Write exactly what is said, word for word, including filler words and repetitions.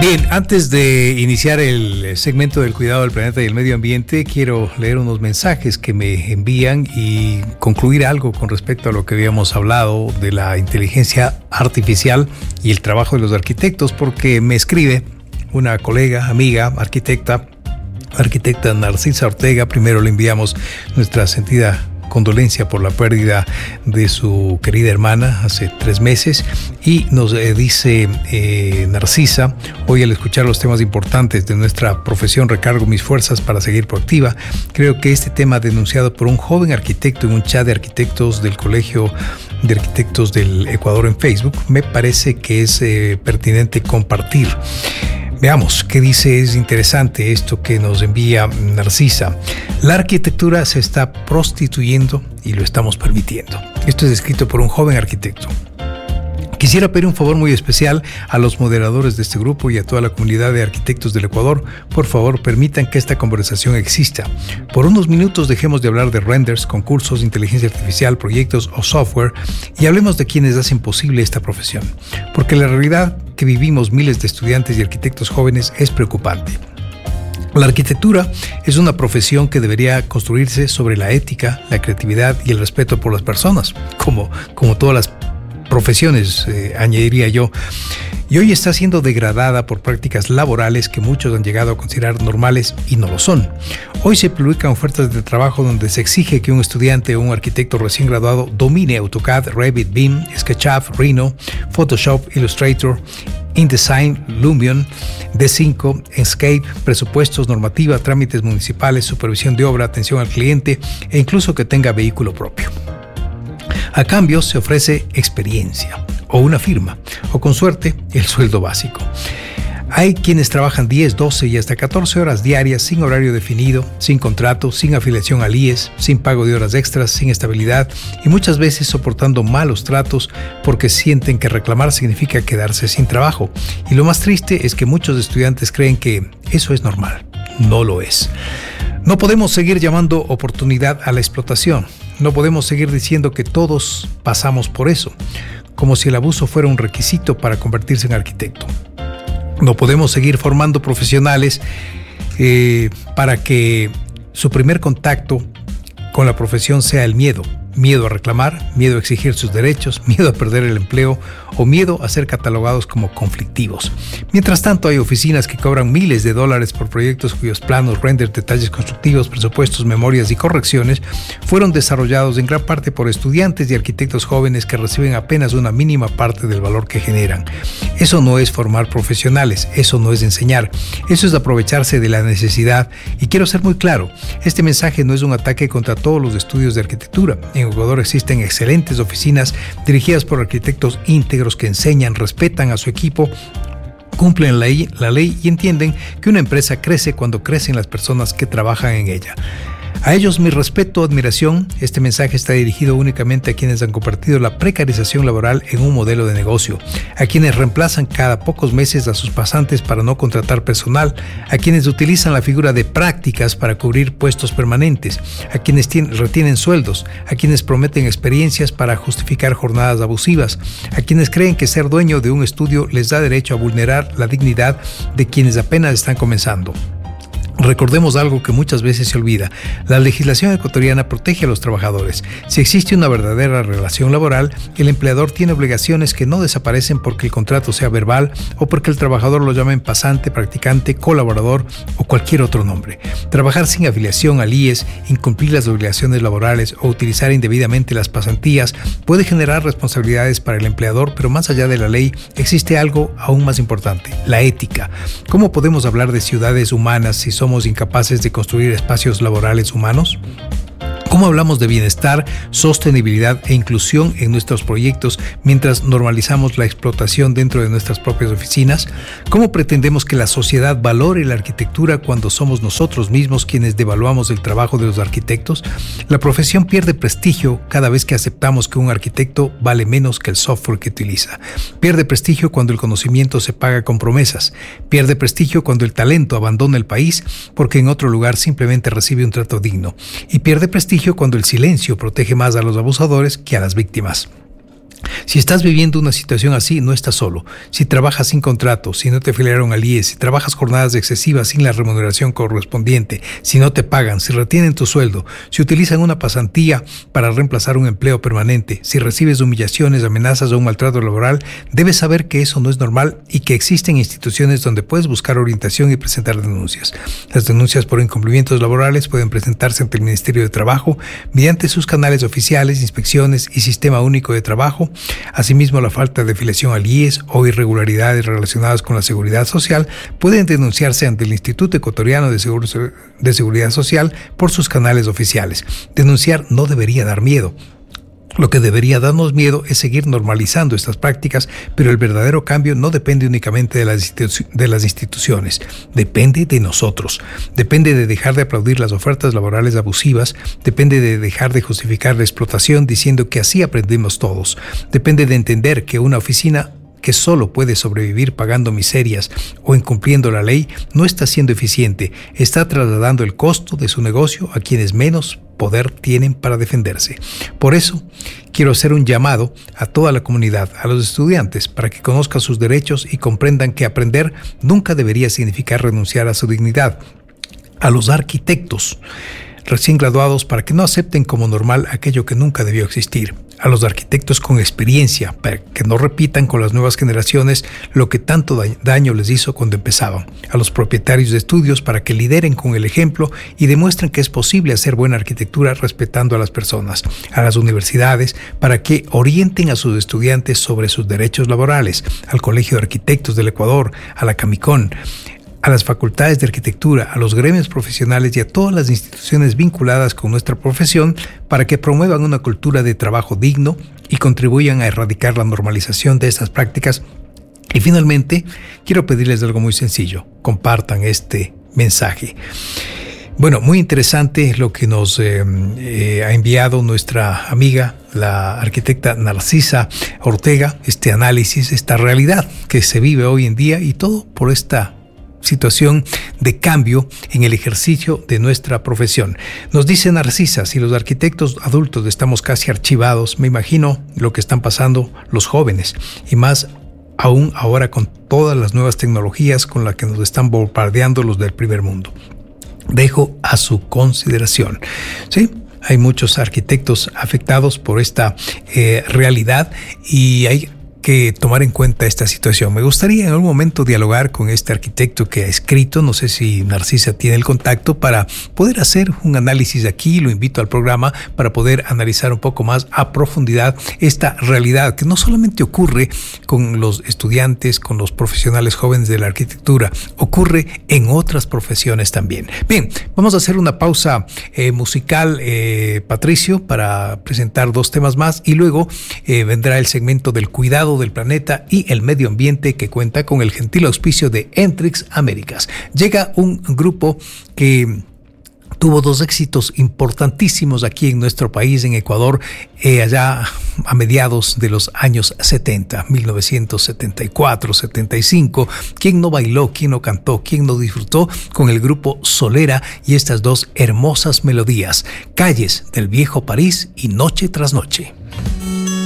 Bien, antes de iniciar el segmento del cuidado del planeta y el medio ambiente, quiero leer unos mensajes que me envían y concluir algo con respecto a lo que habíamos hablado de la inteligencia artificial y el trabajo de los arquitectos, porque me escribe una colega, amiga, arquitecta, arquitecta Narcisa Ortega. Primero le enviamos nuestra sentida condolencia por la pérdida de su querida hermana hace tres meses y nos eh, dice eh, Narcisa: hoy al escuchar los temas importantes de nuestra profesión recargo mis fuerzas para seguir proactiva. Creo que este tema denunciado por un joven arquitecto en un chat de arquitectos del Colegio de Arquitectos del Ecuador en Facebook me parece que es eh, pertinente compartir. Veamos qué dice. Es interesante esto que nos envía Narcisa. La arquitectura se está prostituyendo y lo estamos permitiendo. Esto es escrito por un joven arquitecto. Quisiera pedir un favor muy especial a los moderadores de este grupo y a toda la comunidad de arquitectos del Ecuador. Por favor, permitan que esta conversación exista. Por unos minutos dejemos de hablar de renders, concursos, inteligencia artificial, proyectos o software y hablemos de quienes hacen posible esta profesión. Porque la realidad que vivimos miles de estudiantes y arquitectos jóvenes es preocupante. La arquitectura es una profesión que debería construirse sobre la ética, la creatividad y el respeto por las personas, como, como todas las profesiones, eh, añadiría yo, y hoy está siendo degradada por prácticas laborales que muchos han llegado a considerar normales y no lo son. Hoy se publican ofertas de trabajo donde se exige que un estudiante o un arquitecto recién graduado domine AutoCAD, Revit, B I M, SketchUp, Rhino, Photoshop, Illustrator, InDesign, Lumion, D cinco, Enscape, presupuestos, normativa, trámites municipales, supervisión de obra, atención al cliente e incluso que tenga vehículo propio. A cambio se ofrece experiencia o una firma o con suerte el sueldo básico. Hay quienes trabajan diez, doce y hasta catorce horas diarias sin horario definido, sin contrato, sin afiliación al I E S, sin pago de horas extras, sin estabilidad y muchas veces soportando malos tratos porque sienten que reclamar significa quedarse sin trabajo. Y lo más triste es que muchos estudiantes creen que eso es normal. No lo es. No podemos seguir llamando oportunidad a la explotación. No podemos seguir diciendo que todos pasamos por eso, como si el abuso fuera un requisito para convertirse en arquitecto. No podemos seguir formando profesionales eh, para que su primer contacto con la profesión sea el miedo. Miedo a reclamar, miedo a exigir sus derechos, miedo a perder el empleo o miedo a ser catalogados como conflictivos. Mientras tanto, hay oficinas que cobran miles de dólares por proyectos cuyos planos, renders, detalles constructivos, presupuestos, memorias y correcciones fueron desarrollados en gran parte por estudiantes y arquitectos jóvenes que reciben apenas una mínima parte del valor que generan. Eso no es formar profesionales, eso no es enseñar, eso es aprovecharse de la necesidad. Y quiero ser muy claro, este mensaje no es un ataque contra todos los estudios de arquitectura. En Ecuador existen excelentes oficinas dirigidas por arquitectos íntegros que enseñan, respetan a su equipo, cumplen la ley, la ley y entienden que una empresa crece cuando crecen las personas que trabajan en ella. A ellos mi respeto, admiración. Este mensaje está dirigido únicamente a quienes han convertido la precarización laboral en un modelo de negocio, a quienes reemplazan cada pocos meses a sus pasantes para no contratar personal, a quienes utilizan la figura de prácticas para cubrir puestos permanentes, a quienes tienen, retienen sueldos, a quienes prometen experiencias para justificar jornadas abusivas, a quienes creen que ser dueño de un estudio les da derecho a vulnerar la dignidad de quienes apenas están comenzando. Recordemos algo que muchas veces se olvida. La legislación ecuatoriana protege a los trabajadores. Si existe una verdadera relación laboral, el empleador tiene obligaciones que no desaparecen porque el contrato sea verbal o porque el trabajador lo llamen pasante, practicante, colaborador o cualquier otro nombre. Trabajar sin afiliación al I E S, incumplir las obligaciones laborales o utilizar indebidamente las pasantías puede generar responsabilidades para el empleador, pero más allá de la ley existe algo aún más importante: la ética. ¿Cómo podemos hablar de ciudades humanas si somos incapaces de construir espacios laborales humanos? ¿Cómo hablamos de bienestar, sostenibilidad e inclusión en nuestros proyectos mientras normalizamos la explotación dentro de nuestras propias oficinas? ¿Cómo pretendemos que la sociedad valore la arquitectura cuando somos nosotros mismos quienes devaluamos el trabajo de los arquitectos? La profesión pierde prestigio cada vez que aceptamos que un arquitecto vale menos que el software que utiliza. Pierde prestigio cuando el conocimiento se paga con promesas. Pierde prestigio cuando el talento abandona el país porque en otro lugar simplemente recibe un trato digno. Y pierde prestigio cuando el silencio protege más a los abusadores que a las víctimas. Si estás viviendo una situación así, no estás solo. Si trabajas sin contrato, si no te afiliaron al I E S, si trabajas jornadas excesivas sin la remuneración correspondiente, si no te pagan, si retienen tu sueldo, si utilizan una pasantía para reemplazar un empleo permanente, si recibes humillaciones, amenazas o un maltrato laboral, debes saber que eso no es normal y que existen instituciones donde puedes buscar orientación y presentar denuncias. Las denuncias por incumplimientos laborales pueden presentarse ante el Ministerio de Trabajo mediante sus canales oficiales, inspecciones y Sistema Único de Trabajo. Asimismo, la falta de afiliación al I E S o irregularidades relacionadas con la seguridad social pueden denunciarse ante el Instituto Ecuatoriano de, Seguro, de Seguridad Social por sus canales oficiales. Denunciar no debería dar miedo. Lo que debería darnos miedo es seguir normalizando estas prácticas, pero el verdadero cambio no depende únicamente de las, institu- de las instituciones, depende de nosotros, depende de dejar de aplaudir las ofertas laborales abusivas, depende de dejar de justificar la explotación diciendo que así aprendemos todos, depende de entender que una oficina que solo puede sobrevivir pagando miserias o incumpliendo la ley, no está siendo eficiente, está trasladando el costo de su negocio a quienes menos poder tienen para defenderse. Por eso, quiero hacer un llamado a toda la comunidad, a los estudiantes, para que conozcan sus derechos y comprendan que aprender nunca debería significar renunciar a su dignidad. A los arquitectos recién graduados, para que no acepten como normal aquello que nunca debió existir. A los arquitectos con experiencia, para que no repitan con las nuevas generaciones lo que tanto daño les hizo cuando empezaban. A los propietarios de estudios, para que lideren con el ejemplo y demuestren que es posible hacer buena arquitectura respetando a las personas. A las universidades, para que orienten a sus estudiantes sobre sus derechos laborales. Al Colegio de Arquitectos del Ecuador, a la Camicón, a las facultades de arquitectura, a los gremios profesionales y a todas las instituciones vinculadas con nuestra profesión para que promuevan una cultura de trabajo digno y contribuyan a erradicar la normalización de estas prácticas. Y finalmente, quiero pedirles algo muy sencillo: compartan este mensaje. Bueno, muy interesante lo que nos eh, eh, ha enviado nuestra amiga, la arquitecta Narcisa Ortega, este análisis, esta realidad que se vive hoy en día, y todo por esta situación de cambio en el ejercicio de nuestra profesión. Nos dice Narcisa, si los arquitectos adultos estamos casi archivados, me imagino lo que están pasando los jóvenes, y más aún ahora con todas las nuevas tecnologías con las que nos están bombardeando los del primer mundo. Dejo a su consideración. Sí, hay muchos arquitectos afectados por esta eh, realidad y hay que tomar en cuenta esta situación. Me gustaría en algún momento dialogar con este arquitecto que ha escrito, no sé si Narcisa tiene el contacto, para poder hacer un análisis aquí. Lo invito al programa para poder analizar un poco más a profundidad esta realidad que no solamente ocurre con los estudiantes, con los profesionales jóvenes de la arquitectura, ocurre en otras profesiones también. Bien, vamos a hacer una pausa eh, musical, eh, Patricio, para presentar dos temas más y luego eh, vendrá el segmento del cuidado del planeta y el medio ambiente, que cuenta con el gentil auspicio de Entrix Américas. Llega un grupo que tuvo dos éxitos importantísimos aquí en nuestro país, en Ecuador, eh, allá a mediados de los años setenta, mil novecientos setenta y cuatro, setenta y cinco. ¿Quién no bailó? ¿Quién no cantó? ¿Quién no disfrutó con el grupo Solera y estas dos hermosas melodías? Calles del Viejo París y Noche tras Noche.